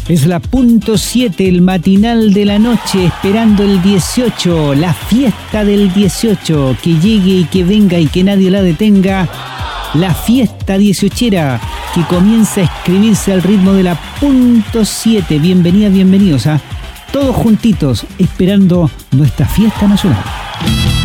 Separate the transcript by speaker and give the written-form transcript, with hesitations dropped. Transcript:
Speaker 1: Es la punto 7, el matinal de la noche, esperando el 18, la fiesta del 18, que llegue y que venga y que nadie la detenga. La fiesta 18era que comienza a escribirse al ritmo de la punto 7. Bienvenidas, bienvenidos a todos juntitos, esperando nuestra fiesta nacional.